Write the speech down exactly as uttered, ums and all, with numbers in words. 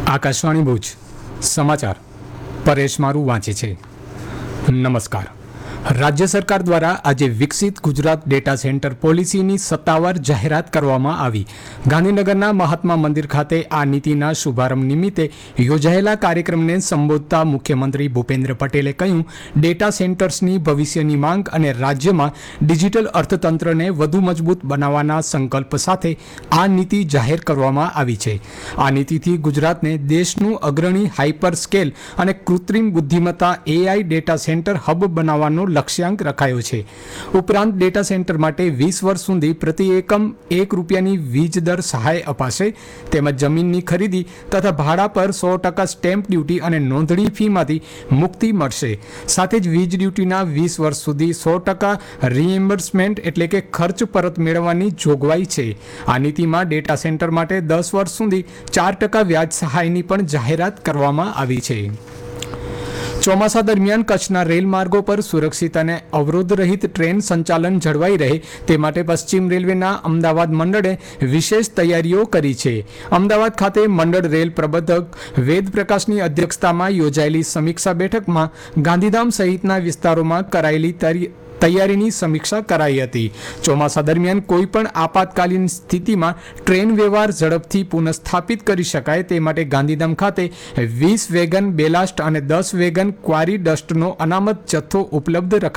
આકાશવાણી ભુજ સમાચાર પરેશ મારું વાંચે છે. નમસ્કાર. રાજ્ય સરકાર દ્વારા આજે વિકસિત ગુજરાત ડેટા સેન્ટર પોલિસીની સત્તાવાર જાહેરાત કરવામાં આવી. ગાંધીનગરના મહાત્મા મંદિર ખાતે આ નીતિના શુભારંભ નિમિત્તે યોજાયેલા કાર્યક્રમને સંબોધતા મુખ્યમંત્રી ભૂપેન્દ્ર પટેલે કહ્યું, ડેટા સેન્ટર્સની ભવિષ્યની માંગ અને રાજ્યમાં ડિજિટલ અર્થતંત્રને વધુ મજબૂત બનાવવાના સંકલ્પ સાથે આ નીતિ જાહેર કરવામાં આવી છે. આ નીતિથી ગુજરાતને દેશનું અગ્રણી હાઇપર સ્કેલ અને કૃત્રિમ બુદ્ધિમત્તા એઆઈ ડેટા સેન્ટર હબ બનાવવાનો લક્ષ્યાંક રખાયો છે. ઉપરાંત ડેટા સેન્ટર માટે વીસ વર્ષ સુધી પ્રતિ એકમ એક રૂપિયાની વીજ દર સહાય અપાશે. તેમજ જમીનની ખરીદી તથા ભાડા પર સો ટકા સ્ટેમ્પ ડ્યુટી અને નોંધણી ફીમાંથી મુક્તિ મળશે. સાથે જ વીજ ડ્યુટીના વીસ વર્ષ સુધી સો ટકા રીએમ્બર્સમેન્ટ એટલે કે ખર્ચ પરત મેળવવાની જોગવાઈ છે. આ નીતિમાં ડેટા સેન્ટર માટે દસ વર્ષ સુધી ચાર ટકા વ્યાજ સહાયની પણ જાહેરાત કરવામાં આવી છે. ચોમાસા દરમિયાન કચ્છના રેલ માર્ગો પર સુરક્ષિત અને અવરોધ રહિત ટ્રેન સંચાલન જળવાઈ રહે તે માટે પશ્ચિમ રેલવેના અમદાવાદ મંડળે વિશેષ તૈયારીઓ કરી છે. અમદાવાદ ખાતે મંડળ રેલ પ્રબંધક વેદ પ્રકાશની અધ્યક્ષતામાં યોજાયેલી સમીક્ષા બેઠકમાં ગાંધીધામ સહિતના વિસ્તારોમાં કરાયેલી તૈયારીની સમીક્ષા કરાઈ હતી. ચોમાસા દરમિયાન કોઈપણ આપાતકાલીન સ્થિતિમાં ટ્રેન વ્યવહાર ઝડપથી પુનઃસ્થાપિત કરી શકાય તે માટે ગાંધીધામ ખાતે વીસ વેગન બેલાસ્ટ અને દસ વેગન ક્વારી ડસ્ટનો અનામત જથ્થો ઉપલબ્ધ રખાયો